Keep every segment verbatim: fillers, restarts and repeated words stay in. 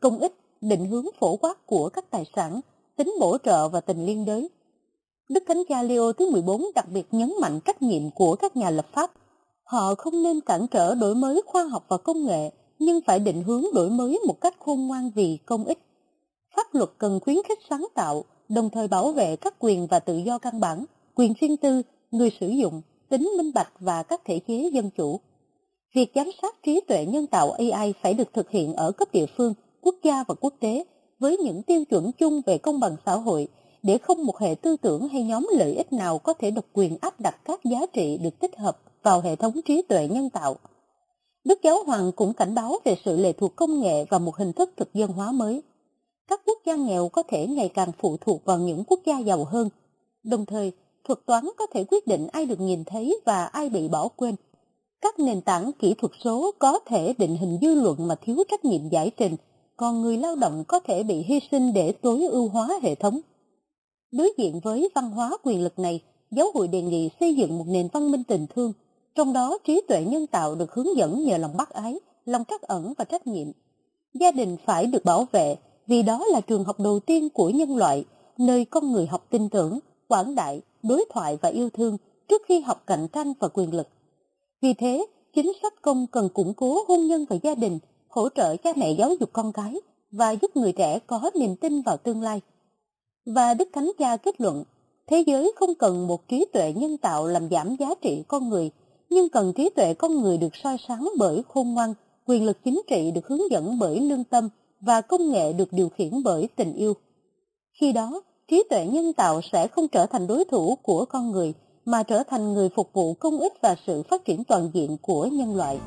công ích, định hướng phổ quát của các tài sản, tính bổ trợ và tình liên đới. Đức Thánh Cha Leo thứ mười bốn đặc biệt nhấn mạnh trách nhiệm của các nhà lập pháp. Họ không nên cản trở đổi mới khoa học và công nghệ, nhưng phải định hướng đổi mới một cách khôn ngoan vì công ích. Pháp luật cần khuyến khích sáng tạo, đồng thời bảo vệ các quyền và tự do căn bản, quyền riêng tư, người sử dụng, tính minh bạch và các thể chế dân chủ. Việc giám sát trí tuệ nhân tạo A I phải được thực hiện ở cấp địa phương, quốc gia và quốc tế với những tiêu chuẩn chung về công bằng xã hội, để không một hệ tư tưởng hay nhóm lợi ích nào có thể độc quyền áp đặt các giá trị được tích hợp vào hệ thống trí tuệ nhân tạo. Đức Giáo Hoàng cũng cảnh báo về sự lệ thuộc công nghệ và một hình thức thực dân hóa mới. Các quốc gia nghèo có thể ngày càng phụ thuộc vào những quốc gia giàu hơn. Đồng thời, thuật toán có thể quyết định ai được nhìn thấy và ai bị bỏ quên. Các nền tảng kỹ thuật số có thể định hình dư luận mà thiếu trách nhiệm giải trình, còn người lao động có thể bị hy sinh để tối ưu hóa hệ thống. Đối diện với văn hóa quyền lực này, Giáo hội đề nghị xây dựng một nền văn minh tình thương, trong đó trí tuệ nhân tạo được hướng dẫn nhờ lòng bác ái, lòng trắc ẩn và trách nhiệm. Gia đình phải được bảo vệ, vì đó là trường học đầu tiên của nhân loại, nơi con người học tin tưởng, quảng đại, đối thoại và yêu thương trước khi học cạnh tranh và quyền lực. Vì thế, chính sách công cần củng cố hôn nhân và gia đình, hỗ trợ cha mẹ giáo dục con cái và giúp người trẻ có niềm tin vào tương lai. Và Đức Thánh Cha kết luận, thế giới không cần một trí tuệ nhân tạo làm giảm giá trị con người, nhưng cần trí tuệ con người được soi sáng bởi khôn ngoan, quyền lực chính trị được hướng dẫn bởi lương tâm và công nghệ được điều khiển bởi tình yêu. Khi đó, trí tuệ nhân tạo sẽ không trở thành đối thủ của con người, mà trở thành người phục vụ công ích và sự phát triển toàn diện của nhân loại.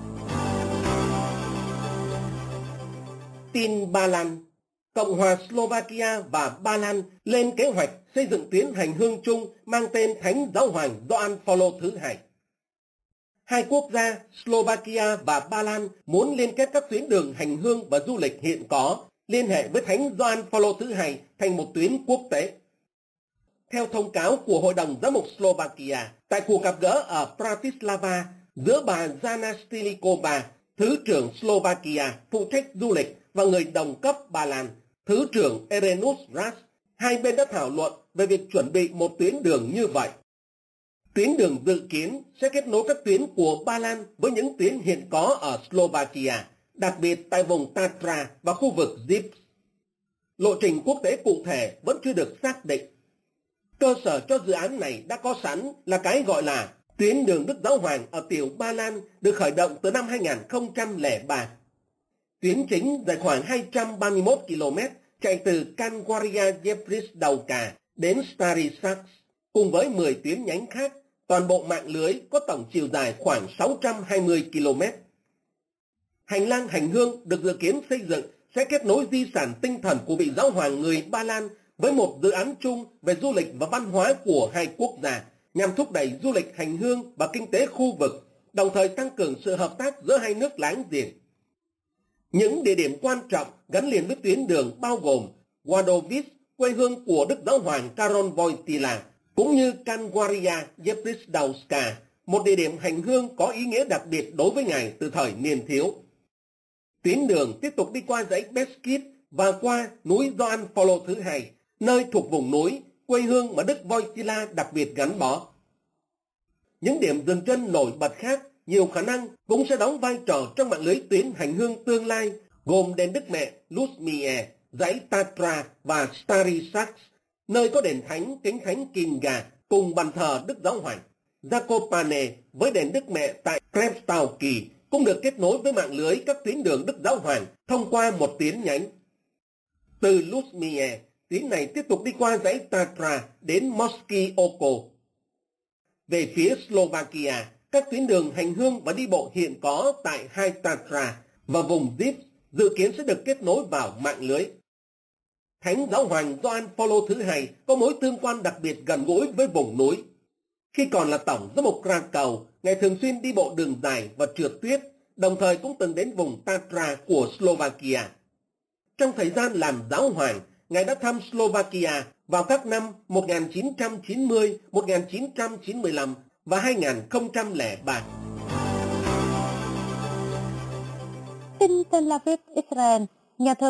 Tin Ba Lan. Cộng hòa Slovakia và Ba Lan lên kế hoạch xây dựng tuyến hành hương chung mang tên Thánh Giáo hoàng Gioan Phaolô thứ hai. Hai quốc gia Slovakia và Ba Lan muốn liên kết các tuyến đường hành hương và du lịch hiện có, liên hệ với Thánh Gioan Phaolô thứ hai thành một tuyến quốc tế. Theo thông cáo của Hội đồng Giám mục Slovakia, tại cuộc gặp gỡ ở Bratislava giữa bà Jana Stilikova, Thứ trưởng Slovakia phụ trách du lịch, và người đồng cấp Ba Lan, Thứ trưởng Erenus Ras, hai bên đã thảo luận về việc chuẩn bị một tuyến đường như vậy. Tuyến đường dự kiến sẽ kết nối các tuyến của Ba Lan với những tuyến hiện có ở Slovakia, đặc biệt tại vùng Tatra và khu vực Zips. Lộ trình quốc tế cụ thể vẫn chưa được xác định. Cơ sở cho dự án này đã có sẵn là cái gọi là tuyến đường Đức Giáo Hoàng ở tiểu Ba Lan, được khởi động từ năm hai nghìn không trăm lẻ ba. Tuyến chính dài khoảng hai trăm ba mươi mốt ki lô mét, chạy từ Kanwaria Jevrisdauka đến Stary Saks, cùng với mười tuyến nhánh khác. Toàn bộ mạng lưới có tổng chiều dài khoảng sáu trăm hai mươi ki lô mét. Hành lang hành hương được dự kiến xây dựng sẽ kết nối di sản tinh thần của vị giáo hoàng người Ba Lan với một dự án chung về du lịch và văn hóa của hai quốc gia, nhằm thúc đẩy du lịch hành hương và kinh tế khu vực, đồng thời tăng cường sự hợp tác giữa hai nước láng giềng. Những địa điểm quan trọng gắn liền với tuyến đường bao gồm Wadowice, quê hương của Đức Giáo hoàng Karol Wojtyla, cũng như Kanwaria Jevrisdauska, một địa điểm hành hương có ý nghĩa đặc biệt đối với Ngài từ thời niên thiếu. Tuyến đường tiếp tục đi qua dãy Beskid và qua núi Gioan Phaolô thứ hai, nơi thuộc vùng núi, quê hương mà Đức Wojtyla đặc biệt gắn bó. Những điểm dừng chân nổi bật khác nhiều khả năng cũng sẽ đóng vai trò trong mạng lưới tuyến hành hương tương lai, gồm đền Đức Mẹ Luzmie, dãy Tatra và Stary Saks, nơi có đền thánh kính thánh Kinga cùng bàn thờ Đức Giáo hoàng. Zakopane với đền Đức Mẹ tại Krepstauki cũng được kết nối với mạng lưới các tuyến đường Đức Giáo hoàng thông qua một tuyến nhánh. Từ Luzmie, tuyến này tiếp tục đi qua dãy Tatra đến Morsky Oko. Về phía Slovakia, các tuyến đường hành hương và đi bộ hiện có tại hai Tatra và vùng Zips dự kiến sẽ được kết nối vào mạng lưới. Thánh Giáo hoàng Gioan Phaolô thứ hai có mối tương quan đặc biệt gần gũi với vùng núi. Khi còn là tổng giám mục Krakow, Ngài thường xuyên đi bộ đường dài và trượt tuyết, đồng thời cũng từng đến vùng Tatra của Slovakia. Trong thời gian làm giáo hoàng, Ngài đã thăm Slovakia vào các năm một nghìn chín trăm chín mươi, một nghìn chín trăm chín mươi lăm và hai nghìn không trăm lẻ ba. Tin Tel Aviv, Israel, nhà thờ